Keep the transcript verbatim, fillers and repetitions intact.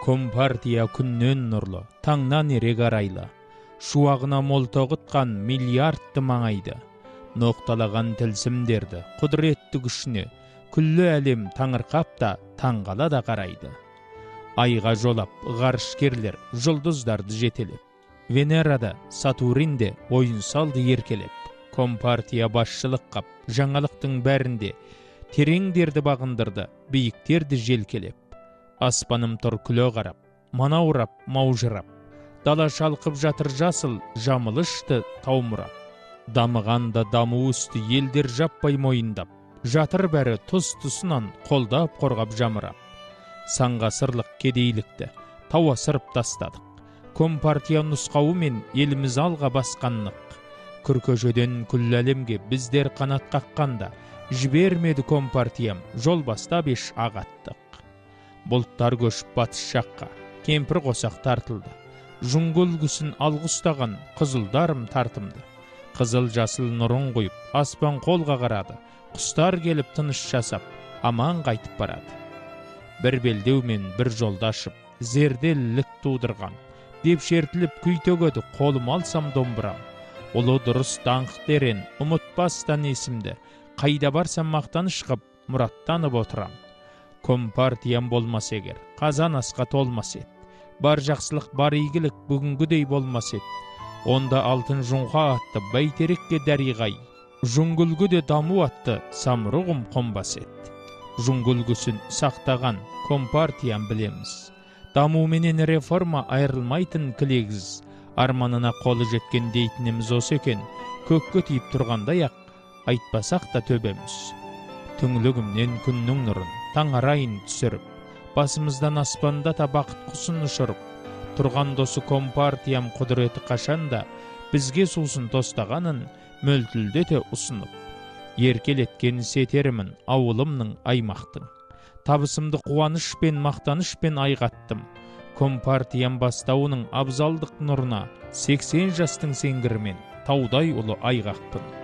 Компартия күннен нұрлы, таңнан ере қарайлы. Шуағына мол тоғытқан миллиардты маңайды. Ноқталаған тілсімдерді, құдіретті күшіне, күллі әлем таңырқап та, таңғала да қарайды. Айға жолап, ғарышкерлер, жұлдыздарды жетелеп. Венерада, Сатуринде ойын салды еркелеп. Компартия басшылық қап, жаңалықтың бәрінде, тереңдерді бағындырды, биіктерді желкелеп. Аспаным тұр күлі қарап, манаурап, маужырап. Дала шалқып жатыр жасыл, жамылышты таумырап. Дамығанда даму үсті елдер жаппай мойындап. Жатыр бәрі тұс-тұсынан қолдап қорғап жамырап. Саңғасырлық кедейлікті тау асырып тастадық. Компартия нұсқауымен еліміз алға басқанлық. Күркөжеден күллі әлемге біздер қанат қаққанда, жібермеді компартиям, жол бастап еш ағаттық. Бұлттар көшіп батыс жаққа, кемпір қосақ тартылды. Жұңгыл күсін алғыстаған қызылдарым тартымды. Қызыл жасыл нұрын қойып, аспан қолға қарады. Құстар келіп тыныш жасап, аман қайтып барады. Бір белдеумен бір жолдашып, зерделілік тудырған. Деп шертіліп күй төгеді, қолым алсам домбырам. Ұлы дұрыс даңқ дерен, ұмытпастан есімді. Қайда барсам мақтаныш қып, мұраттанып отырам. Компартиям болмас егер, қазан асқа толмас ет. Бар жақсылық, бар игілік бүгінгідей болмас ет. Онда алтын жұңға атты бәйтерекке дәриғай. Жұңгүлгіде даму атты самұрығым қонбас ет. Жұңгүлгісін сақтаған компартиям білеміз. Даму менен реформа айырылмайтын кілегіз. Арманына қолы жеткен дейтініміз осы екен. Көкке тиіп тұрғандай-ақ, айтпасақ та төбеміз. Түңлігімнен күннің нұрын, таң арайын түсіріп, басымыздан аспанда та бақыт құсын ұшырып, тұрған досы компартиям құдіреті қашанда, бізге сусын тостағанын мөлтілдете ұсынып. Еркелеткен сетерімін ауылымның аймақтың. Табысымды қуаныш пен мақтаныш пен айғаттым. Компартиям бастауының абзалдық нұрына, сексен жастың сеңгірмен таудай ұлы айғақпын.